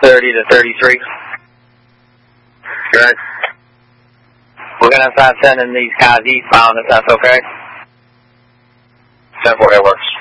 30 to 33. Good. We're going to start sending these cars eastbound if that's okay. 10-4, that works.